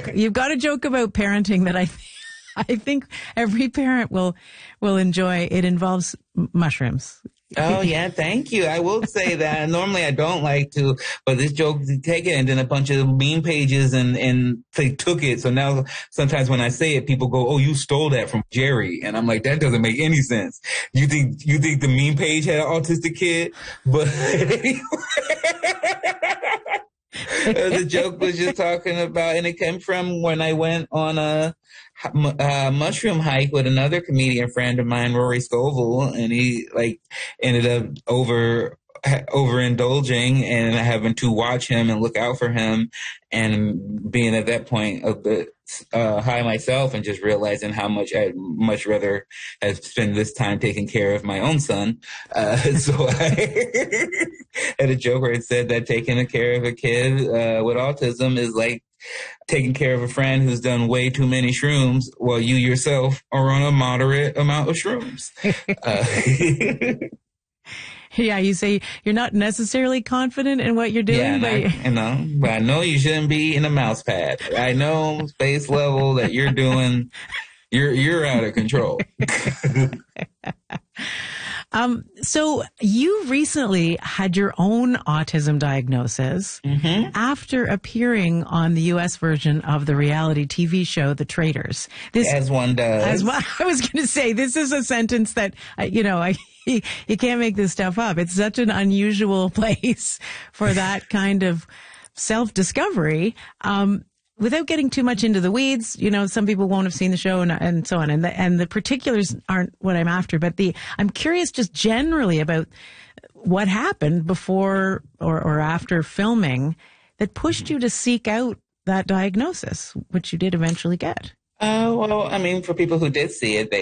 You've got a joke about parenting that I think every parent will enjoy. It involves mushrooms. Oh, yeah, thank you. I will say that. Normally I don't like to, but this joke take it, and then a bunch of meme pages and they took it. So now sometimes when I say it, people go, "Oh, you stole that from Jerry." And I'm like, that doesn't make any sense. You think the meme page had an autistic kid? But the joke was just talking about, and it came from when I went on a mushroom hike with another comedian friend of mine, Rory Scovel, and he ended up overindulging and having to watch him and look out for him, and being at that point a bit high myself, and just realizing how much I'd much rather have spent this time taking care of my own son. So I had a joke where it said that taking care of a kid with autism is like taking care of a friend who's done way too many shrooms while you yourself are on a moderate amount of shrooms. Yeah, you say you're not necessarily confident in what you're doing. Yeah, but I know you shouldn't be in a mouse pad. I know space level that you're doing, you're out of control. So you recently had your own autism diagnosis after appearing on the U.S. version of the reality TV show, The Traitors. As one does. I was going to say, this is a sentence that, you can't make this stuff up. It's such an unusual place for that kind of self-discovery. Without getting too much into the weeds, some people won't have seen the show and so on. And the particulars aren't what I'm after, but I'm curious just generally about what happened before or after filming that pushed you to seek out that diagnosis, which you did eventually get. Well, I mean, for people who did see it,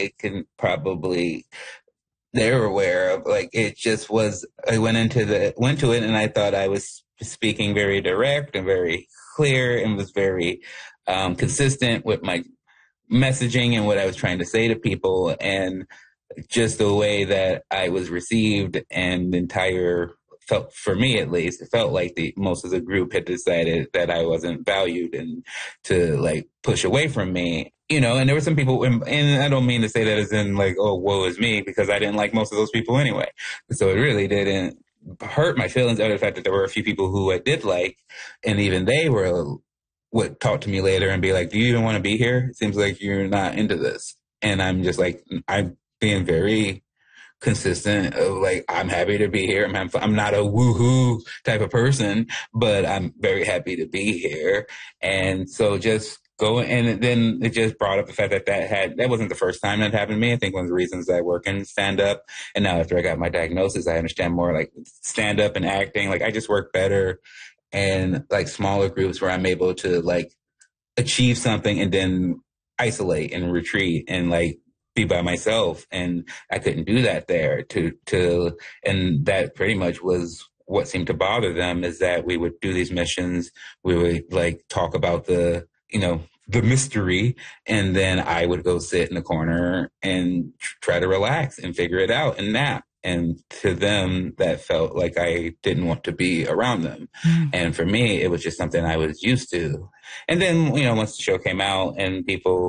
they're aware of, it just was, I went to it and I thought I was speaking very direct and very clear and was very consistent with my messaging and what I was trying to say to people, and just the way that I was received, and felt, for me at least, it felt like most of the group had decided that I wasn't valued and to push away from me. And there were some people, and I don't mean to say that as in oh, woe is me, because I didn't like most of those people anyway. So it really didn't hurt my feelings out of the fact that there were a few people who I did like, and even they would talk to me later and be like, "Do you even want to be here? It seems like you're not into this." And I'm just I'm being very consistent of I'm happy to be here. I'm not a woohoo type of person, but I'm very happy to be here. And so just go, and then it just brought up the fact that wasn't the first time that happened to me. I think one of the reasons I work in stand up, and now after I got my diagnosis, I understand more stand up and acting. I just work better in smaller groups where I'm able to achieve something and then isolate and retreat and be by myself. And I couldn't do that there and that pretty much was what seemed to bother them, is that we would do these missions. We would talk about the mystery, and then I would go sit in the corner and try to relax and figure it out and nap. And to them, that felt like I didn't want to be around them. And for me, it was just something I was used to. And then, once the show came out and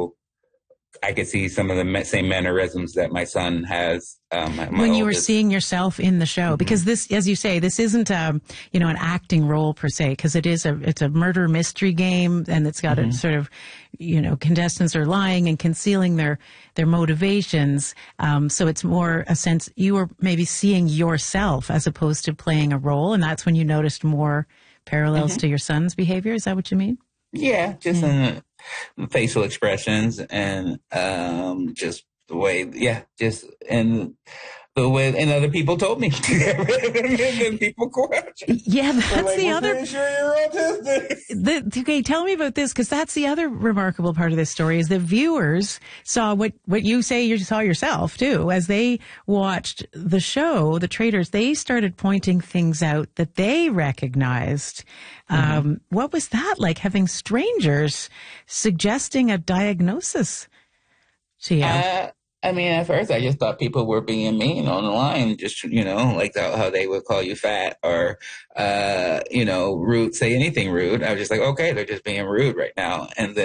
I could see some of the same mannerisms that my son has. When you were seeing yourself in the show, because this, as you say, this isn't an acting role per se, because it's a murder mystery game, and it's got a sort of, contestants are lying and concealing their motivations. So it's more a sense you were maybe seeing yourself as opposed to playing a role, and that's when you noticed more parallels to your son's behavior. Is that what you mean? Yeah, just in facial expressions and just the way, and the way, and other people told me. And people question. Yeah, that's the other. Pretty sure you're autistic. Okay, tell me about this, because that's the other remarkable part of this story, is the viewers saw what you say you saw yourself too. As they watched the show, The Traitors, they started pointing things out that they recognized. What was that like, having strangers suggesting a diagnosis to you? I mean, at first I just thought people were being mean on the line, just, how they would call you fat or, rude, say anything rude. I was just okay, they're just being rude right now. And then